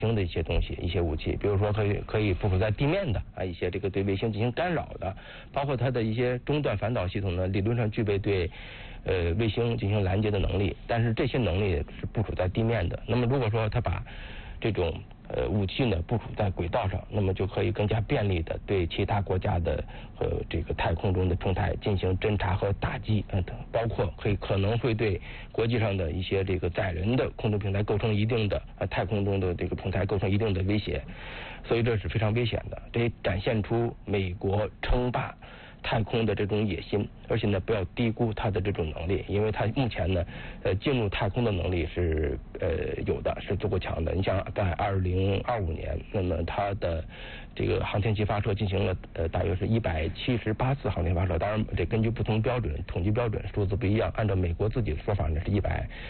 的一些东西，一些武器，比如说可以部署在地面的啊，一些这个对卫星进行干扰的，包括它的一些中段反导系统呢，理论上具备对卫星进行拦截的能力，但是这些能力是部署在地面的。那么如果说它把这种武器呢部署在轨道上，那么就可以更加便利的对其他国家的这个太空中的平台进行侦察和打击，包括可能会对国际上的一些这个载人的空中平台构成一定的太空中的这个平台构成一定的威胁，所以这是非常危险的。这也展现出美国称霸太空的这种野心，而且呢不要低估它的这种能力，因为它目前呢进入太空的能力是有的，是足够强的。你像在2025年，那么它的这个航天器发射进行了大约是178次航天发射，当然这根据不同标准统计标准数字不一样，按照美国自己的说法呢是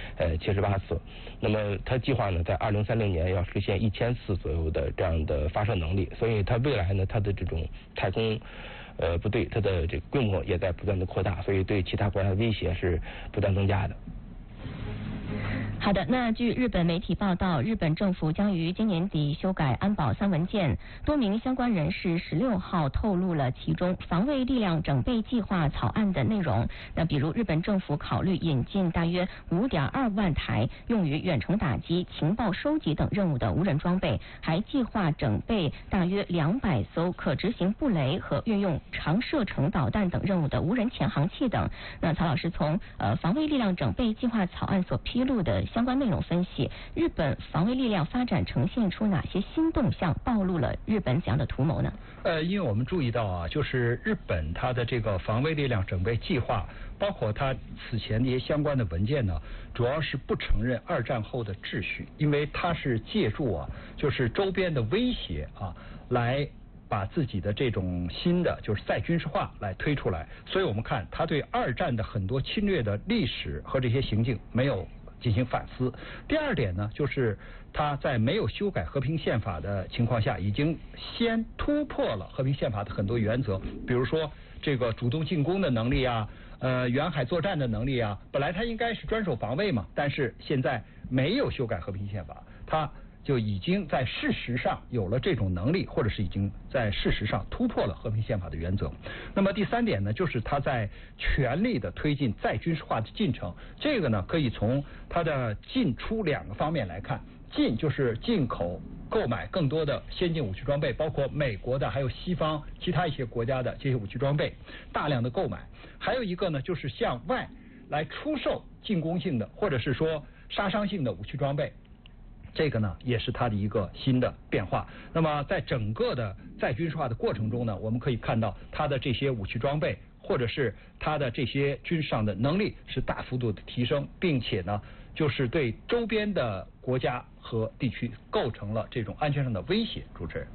178次。那么它计划呢在2030年要实现1000次左右的这样的发射能力，所以它未来呢它的这种太空部队它的这个规模也在不断的扩大，所以对其他国家的威胁是不断增加的。 好的，那据日本媒体报道，日本政府将于今年底修改安保3文件，多名相关人士16号透露了其中防卫力量整备计划草案的内容。那比如日本政府考虑引进大约5.2万台用于远程打击、情报收集等任务的无人装备，还计划整备大约200艘可执行布雷和运用长射程导弹等任务的无人潜航器等。那曹老师从防卫力量整备计划草案所披露的相关内容分析，日本防卫力量发展呈现出哪些新动向，暴露了日本怎样的图谋呢？ 因为我们注意到啊，就是日本它的这个防卫力量整备计划，包括它此前的一些相关的文件呢，主要是不承认2战后的秩序，因为它是借助就是周边的威胁来把自己的这种新的就是再军事化来推出来，所以我们看他对2战的很多侵略的历史和这些行径没有进行反思。第二点呢，就是他在没有修改和平宪法的情况下，已经先突破了和平宪法的很多原则，比如说这个主动进攻的能力远海作战的能力本来他应该是专守防卫嘛，但是现在没有修改和平宪法，他就已经在事实上有了这种能力，或者是已经在事实上突破了和平宪法的原则。那么第三点呢，就是他在全力的推进再军事化的进程，这个呢可以从它的进出2个方面来看。进就是进口购买更多的先进武器装备，包括美国的还有西方其他一些国家的这些武器装备大量的购买。还有一个呢，就是向外来出售进攻性的或者是说杀伤性的武器装备，这个呢也是它的一个新的变化。那么在整个的再军事化的过程中呢，我们可以看到它的这些武器装备或者是它的这些军事上的能力是大幅度的提升，并且呢就是对周边的国家和地区构成了这种安全上的威胁。主持人。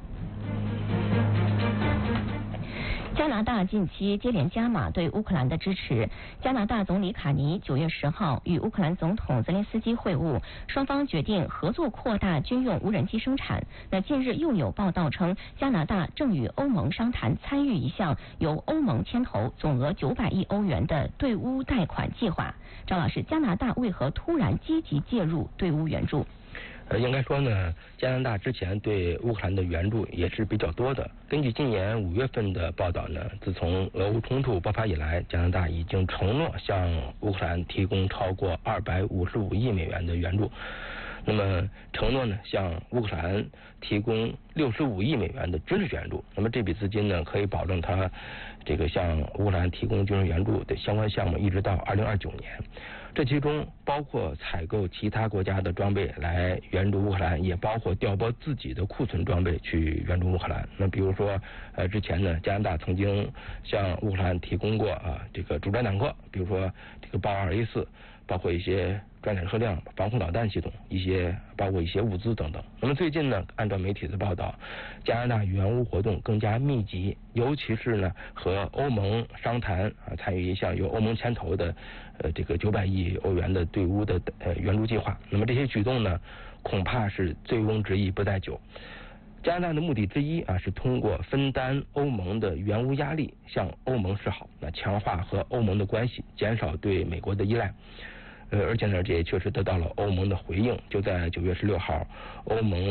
加拿大近期接连加码对乌克兰的支持。加拿大总理卡尼9月10号与乌克兰总统泽连斯基会晤，双方决定合作扩大军用无人机生产。那近日又有报道称，加拿大正与欧盟商谈参与一项由欧盟牵头、总额900亿欧元的对乌贷款计划。张老师，加拿大为何突然积极介入对乌援助？ 应该说呢，加拿大之前对乌克兰的援助也是比较多的。根据今年5月份的报道呢，自从俄乌冲突爆发以来，加拿大已经承诺向乌克兰提供超过255亿美元的援助。那么承诺呢，向乌克兰提供65亿美元的军事援助。那么这笔资金呢，可以保证它这个向乌克兰提供军事援助的相关项目一直到2029年。这其中包括采购其他国家的装备来援助乌克兰，也包括调拨自己的库存装备去援助乌克兰。那比如说之前呢，加拿大曾经向乌克兰提供过这个主战坦克，比如说这个豹2A4，包括一些装甲车辆、防空导弹系统，包括一些物资等等。那么最近呢，按照媒体的报道，加拿大援乌活动更加密集，尤其是呢和欧盟商谈参与一项由欧盟牵头的这个900亿欧元的对乌的援助计划。那么这些举动呢，恐怕是醉翁之意不在酒。加拿大的目的之一是通过分担欧盟的援乌压力，向欧盟示好，强化和欧盟的关系，减少对美国的依赖。 而且呢，这也确实得到了欧盟的回应。就在9月16号，欧盟